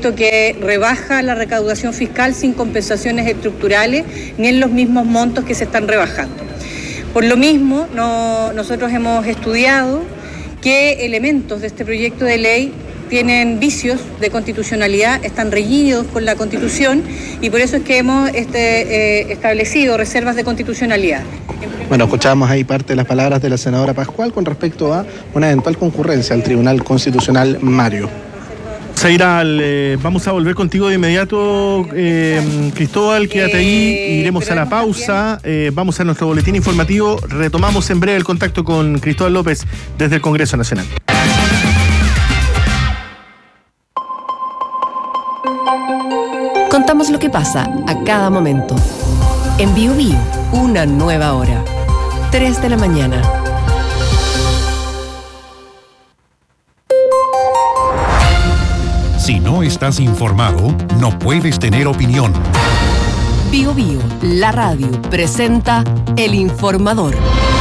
proyecto que rebaja la recaudación fiscal sin compensaciones estructurales ni en los mismos montos que se están rebajando. Por lo mismo, nosotros hemos estudiado qué elementos de este proyecto de ley tienen vicios de constitucionalidad, están reñidos con la Constitución y por eso es que hemos establecido reservas de constitucionalidad. Bueno, escuchábamos ahí parte de las palabras de la senadora Pascual con respecto a una eventual concurrencia al Tribunal Constitucional. Mario. Vamos a volver contigo de inmediato, Cristóbal, quédate ahí, iremos a la pausa, vamos a nuestro boletín informativo, retomamos en breve el contacto con Cristóbal López desde el Congreso Nacional. Contamos lo que pasa a cada momento. En Bio Bio, una nueva hora. 3 de la mañana. Si no estás informado, no puedes tener opinión. Bio Bio, la radio, presenta El Informador.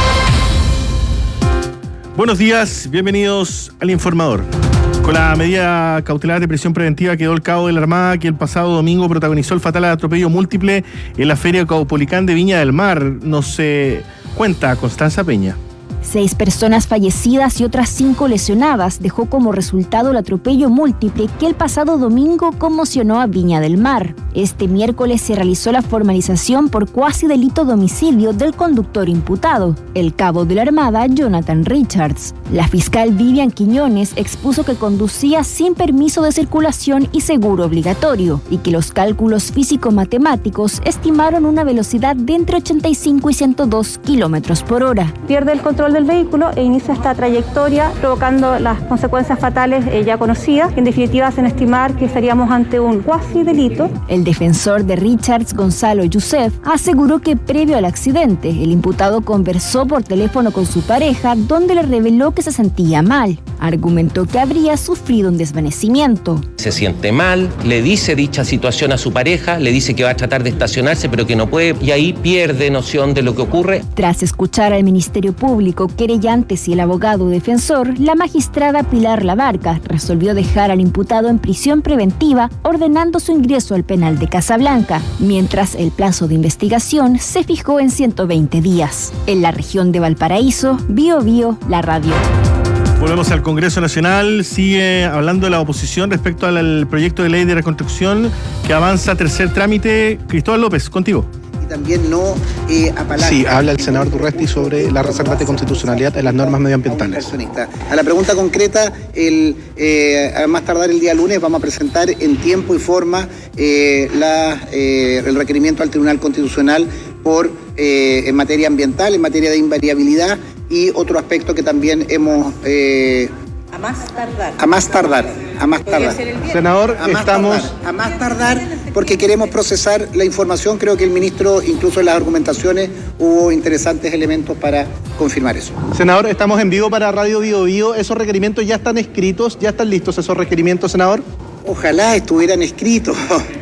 Buenos días, bienvenidos al Informador. Con la medida cautelar de prisión preventiva quedó el cabo de la Armada que el pasado domingo protagonizó el fatal atropello múltiple en la Feria Caupolicán de Viña del Mar. Nos cuenta Constanza Peña. 6 personas fallecidas y otras 5 lesionadas dejó como resultado el atropello múltiple que el pasado domingo conmocionó a Viña del Mar. Este miércoles se realizó la formalización por cuasi delito de homicidio del conductor imputado, el cabo de la Armada Jonathan Richards. La fiscal Vivian Quiñones expuso que conducía sin permiso de circulación y seguro obligatorio y que los cálculos físico-matemáticos estimaron una velocidad de entre 85 y 102 kilómetros por hora. Pierde el control del vehículo e inicia esta trayectoria provocando las consecuencias fatales ya conocidas, que en definitiva hacen estimar que estaríamos ante un cuasi delito. El defensor de Richards, Gonzalo Youssef, aseguró que previo al accidente, el imputado conversó por teléfono con su pareja donde le reveló que se sentía mal. Argumentó que habría sufrido un desvanecimiento. Se siente mal, le dice dicha situación a su pareja, le dice que va a tratar de estacionarse pero que no puede y ahí pierde noción de lo que ocurre. Tras escuchar al Ministerio Público, querellantes y el abogado defensor, la magistrada Pilar Labarca resolvió dejar al imputado en prisión preventiva, ordenando su ingreso al penal de Casablanca, mientras el plazo de investigación se fijó en 120 días. En la región de Valparaíso, Bio Bio, la radio. Volvemos al Congreso Nacional, sigue hablando la oposición respecto al proyecto de ley de reconstrucción que avanza a tercer trámite. Cristóbal López, contigo. También no apalanca. Sí, habla el senador Durresti sobre las reservas de constitucionalidad en las normas medioambientales. A la pregunta concreta, a más tardar el día lunes vamos a presentar en tiempo y forma el requerimiento al Tribunal Constitucional en materia ambiental, en materia de invariabilidad y otro aspecto que también hemos... A más tardar. Senador, a más tardar porque queremos procesar la información. Creo que el ministro, incluso en las argumentaciones, hubo interesantes elementos para confirmar eso. Senador, estamos en vivo para Radio Bio Bio. ¿Esos requerimientos ya están escritos? ¿Ya están listos esos requerimientos, senador? Ojalá estuvieran escritos.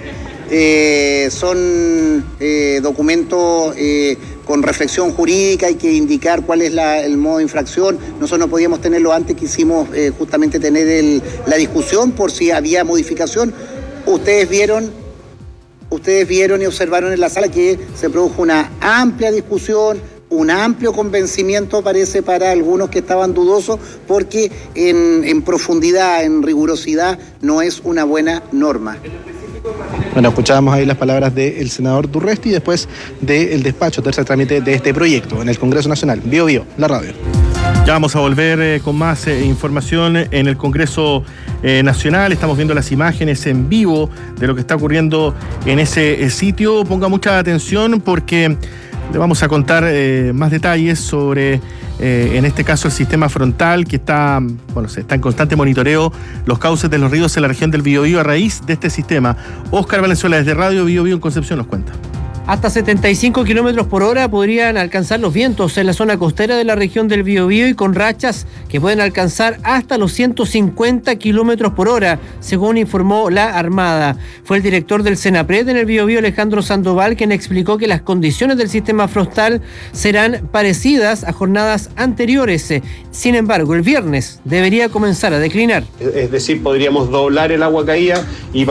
Son documentos con reflexión jurídica, hay que indicar cuál es el modo de infracción. Nosotros no podíamos tenerlo antes, quisimos justamente tener la discusión por si había modificación. Ustedes vieron y observaron en la sala que se produjo una amplia discusión, un amplio convencimiento parece para algunos que estaban dudosos, porque en profundidad, en rigurosidad, no es una buena norma. Bueno, escuchábamos ahí las palabras del senador Durresti y después del despacho, tercer trámite de este proyecto en el Congreso Nacional. Bio Bio, la radio. Ya vamos a volver con más información en el Congreso Nacional. Estamos viendo las imágenes en vivo de lo que está ocurriendo en ese sitio. Ponga mucha atención porque le vamos a contar más detalles sobre, en este caso, el sistema frontal que está en constante monitoreo los cauces de los ríos en la región del Biobío a raíz de este sistema. Óscar Valenzuela, desde Radio Bio Bio en Concepción, nos cuenta. Hasta 75 kilómetros por hora podrían alcanzar los vientos en la zona costera de la región del Biobío y con rachas que pueden alcanzar hasta los 150 kilómetros por hora, según informó la Armada. Fue el director del Senapred en el Biobío, Alejandro Sandoval, quien explicó que las condiciones del sistema frontal serán parecidas a jornadas anteriores. Sin embargo, el viernes debería comenzar a declinar. Es decir, podríamos doblar el agua caída y